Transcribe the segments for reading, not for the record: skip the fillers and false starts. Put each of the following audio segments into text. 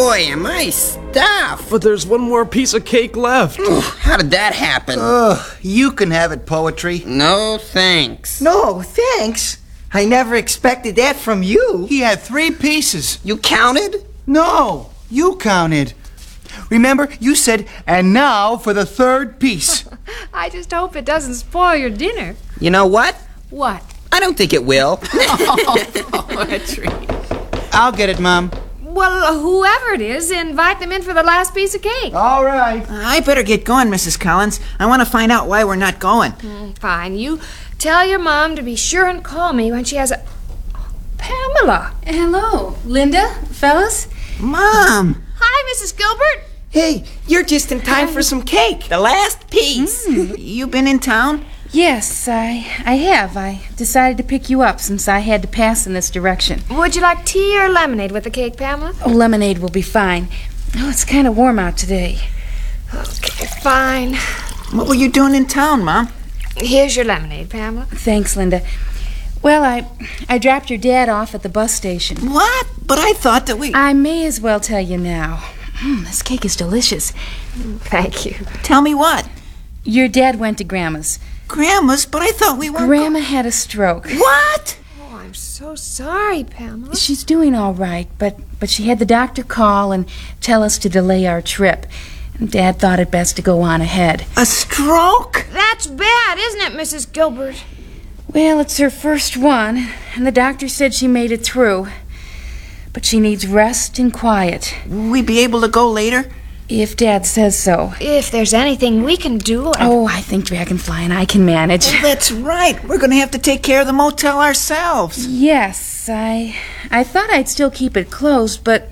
Boy, am I stuffed. But there's one more piece of cake left. How did that happen? You can have it, Poetry. No thanks. No, thanks. I never expected that from you. He had 3 pieces. You counted? No, you counted. Remember, you said, and now for the 3rd piece. I just hope it doesn't spoil your dinner. You know what? What? I don't think it will. Poetry. I'll get it, Mom. Well, whoever it is, invite them in for the last piece of cake. All right. I better get going, Mrs. Collins. I want to find out why we're not going. Fine. You tell your mom to be sure and call me when she has a... Pamela. Hello, Linda, fellas. Mom! Hi, Mrs. Gilbert. Hey, you're just in time for some cake. The last piece. You been in town? Yes, I have. I decided to pick you up since I had to pass in this direction. Would you like tea or lemonade with the cake, Pamela? Oh, lemonade will be fine. Oh, it's kind of warm out today. Okay, fine. What were you doing in town, Mom? Here's your lemonade, Pamela. Thanks, Linda. Well, I dropped your dad off at the bus station. What? But I thought that we... I may as well tell you now. This cake is delicious. Thank you. Tell me what? Your dad went to Grandma's. Grandma's? But I thought we weren't... Grandma had a stroke. What? Oh, I'm so sorry, Pamela. She's doing all right, but she had the doctor call and tell us to delay our trip. And Dad thought it best to go on ahead. A stroke? That's bad, isn't it, Mrs. Gilbert? Well, it's her first one, and the doctor said she made it through. But she needs rest and quiet. Will we be able to go later? If Dad says so. If there's anything we can do... I think Dragonfly and I can manage. Oh, that's right. We're going to have to take care of the motel ourselves. Yes, I thought I'd still keep it closed, but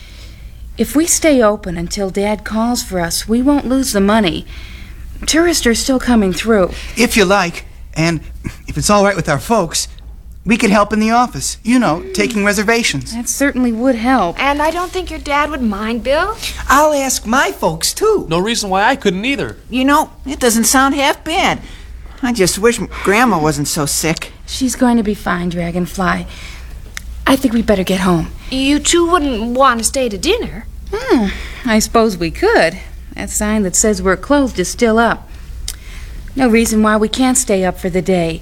if we stay open until Dad calls for us, we won't lose the money. Tourists are still coming through. If you like, and if it's all right with our folks, we could help in the office. You know, taking reservations. That certainly would help. And I don't think your dad would mind, Bill. I'll ask my folks, too. No reason why I couldn't either. You know, it doesn't sound half bad. I just wish Grandma wasn't so sick. She's going to be fine, Dragonfly. I think we better get home. You two wouldn't want to stay to dinner. I suppose we could. That sign that says we're closed is still up. No reason why we can't stay up for the day.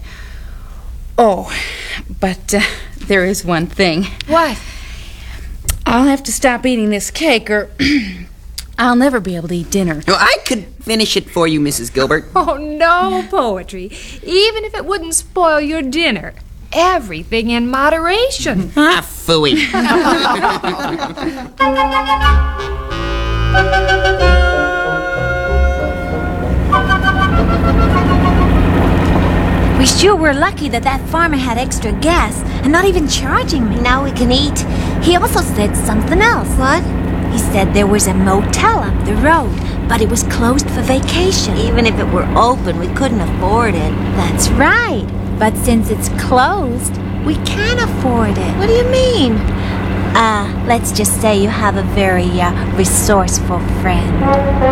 Oh, but there is one thing. What? I'll have to stop eating this cake or I'll never be able to eat dinner. Well, I could finish it for you, Mrs. Gilbert. Oh, no, Poetry. Even if it wouldn't spoil your dinner. Everything in moderation. Phooey. We sure were lucky that farmer had extra gas and not even charging me. Now we can eat. He also said something else. What? He said there was a motel up the road, but it was closed for vacation. Even if it were open, we couldn't afford it. That's right. But since it's closed, we can afford it. What do you mean? Let's just say you have a very resourceful friend.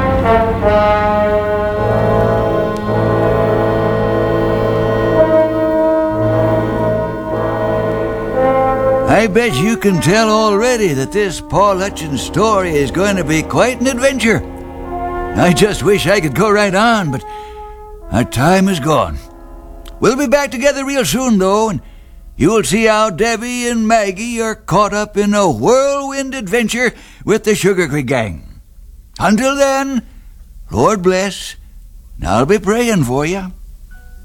I bet you can tell already that this Paul Hutchins story is going to be quite an adventure. I just wish I could go right on, but our time is gone. We'll be back together real soon, though, and you'll see how Debbie and Maggie are caught up in a whirlwind adventure with the Sugar Creek Gang. Until then, Lord bless, and I'll be praying for you.